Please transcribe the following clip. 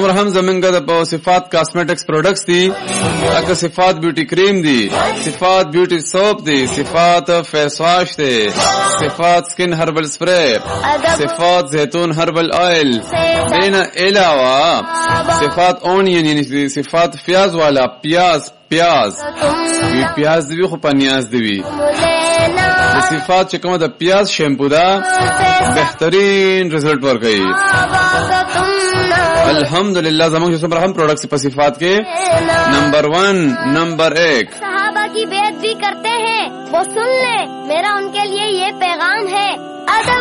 هم زمنګ د صفات کاسمیټکس پروډکټس دي، اګه صفات بیوټي کریم دي، صفات بیوټي سوپ دي، صفات فیس واش دي، صفات سکن هربل سپری، صفات زیتون هربل آئل، دینا علاوه صفات اونین یعنی صفات پیاز والا پیاز دی خو پنیاز دی. صفات چې کومه د پیاز شیمپو دا بهترین رزلټ ورکړي. الحمدللہ زمان جو ہم پروڈکٹس پر صفات کے نمبر 1 نمبر 1 صحابہ کی بیعت بھی کرتے ہیں، وہ سن لے، میرا ان کے لیے یہ پیغام ہے، ادب